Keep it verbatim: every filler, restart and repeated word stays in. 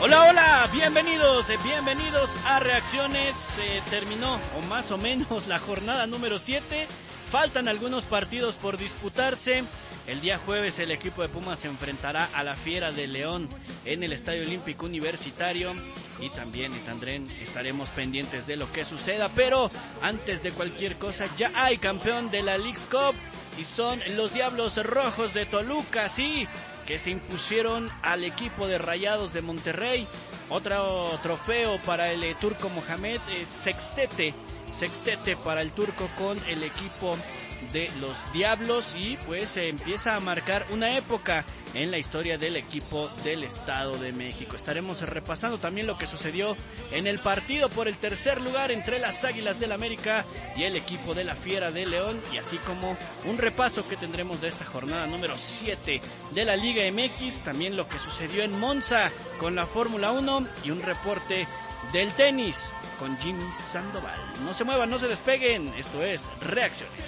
Hola, hola, bienvenidos, eh, bienvenidos a Reacciones. Eh, terminó, o más o menos, la jornada número siete. Faltan algunos partidos por disputarse. El día jueves el equipo de Pumas se enfrentará a la Fiera de León en el Estadio Olímpico Universitario. Y también, Tandrén, estaremos pendientes de lo que suceda. Pero antes de cualquier cosa, ya hay campeón de la Leagues Cup. Y son los Diablos Rojos de Toluca, sí, que se impusieron al equipo de Rayados de Monterrey. Otro trofeo para el eh, Turco Mohamed, eh, sextete, sextete para el Turco con el equipo de los Diablos, y pues se empieza a marcar una época en la historia del equipo del Estado de México. Estaremos repasando también lo que sucedió en el partido por el tercer lugar entre las Águilas del América y el equipo de la Fiera de León, y así como un repaso que tendremos de esta jornada número siete de la Liga M X, también lo que sucedió en Monza con la Fórmula uno y un reporte del tenis con Jimmy Sandoval. No se muevan, no se despeguen, esto es Reacciones.